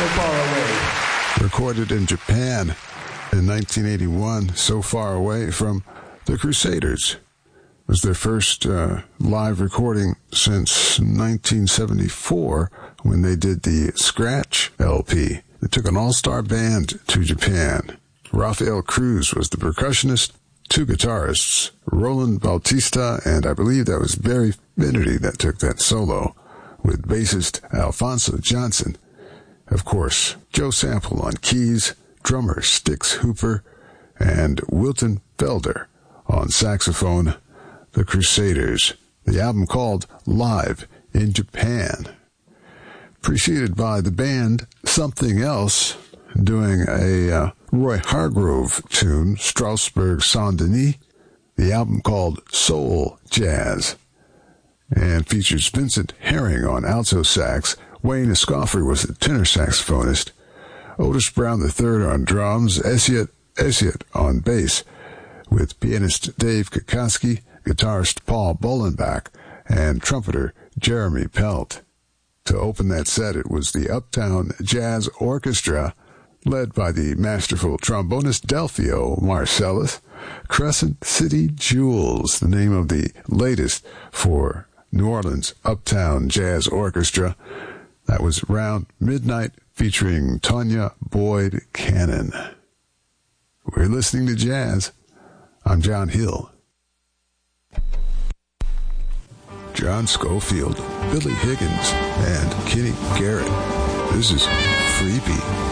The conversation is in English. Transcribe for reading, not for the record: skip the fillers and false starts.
So Far Away. Recorded in Japan in 1981, So Far Away from the Crusaders. It was their first live recording since 1974 when they did the Scratch LP. They took an all-star band to Japan. Rafael Cruz was the percussionist, two guitarists, Roland Bautista, and I believe that was Barry Finnerty that took that solo, with bassist Alfonso Johnson. Of course, Joe Sample on keys, drummer Stix Hooper, and Wilton Felder on saxophone. The Crusaders, the album called Live in Japan. Preceded by the band Something Else, doing a Roy Hargrove tune, Strasbourg Saint-Denis, the album called Soul Jazz, and features Vincent Herring on alto sax. Wayne Escoffer was the tenor saxophonist, Otis Brown III on drums, Esiet on bass, with pianist Dave Kukoski, guitarist Paul Bolenbach, and trumpeter Jeremy Pelt. To open that set, it was the Uptown Jazz Orchestra, led by the masterful trombonist Delphio Marcellus. Crescent City Jewels, the name of the latest for New Orleans Uptown Jazz Orchestra. That was Round Midnight, featuring Tanya Boyd Cannon. We're listening to jazz. I'm John Hill. John Schofield, Billy Higgins, and Kenny Garrett. This is Freebie.